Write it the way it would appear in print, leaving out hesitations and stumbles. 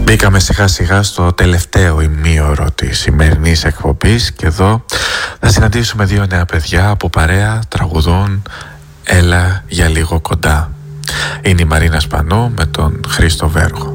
Μπήκαμε σιγά σιγά στο τελευταίο ημίωρο της σημερινής εκπομπής και εδώ θα συναντήσουμε δύο νέα παιδιά από παρέα τραγουδούν «Έλα για λίγο κοντά». Είναι η Μαρίνα Σπανού με τον Χρήστο Βέργο.